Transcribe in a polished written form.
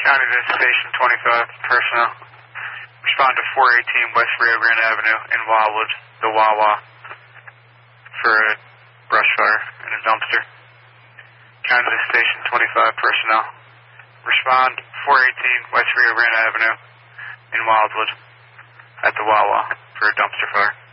County to Station 25 personnel. Respond to 418 West Rio Grande Avenue in Wildwood, the Wawa, for a brush fire in a dumpster. County to Station 25 personnel. Respond 418 West Rio Grande Avenue in Wildwood at the Wawa for a dumpster fire.